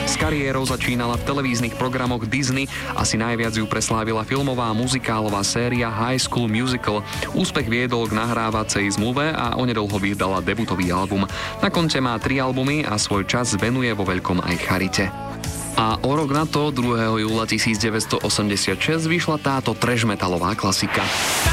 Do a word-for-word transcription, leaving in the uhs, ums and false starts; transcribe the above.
S kariérou začínala v televíznych programoch Disney, asi najviac ju preslávila filmová muzikálová séria High School Musical. Úspech viedol k nahrávacej zmluve a onedlho vydala debutový album. Na konte má tri albumy a svoj čas venuje vo veľkom aj charite. A o rok na to, druhého júla devätnásťstoosemdesiatšesť, vyšla táto trash metalová klasika.